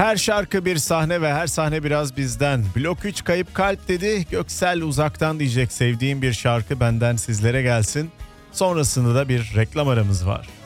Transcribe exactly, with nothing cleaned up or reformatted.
Her şarkı bir sahne ve her sahne biraz bizden. Blok üç Kayıp Kalp dedi. Göksel Uzaktan diyecek sevdiğim bir şarkı benden sizlere gelsin. Sonrasında da bir reklam aramız var.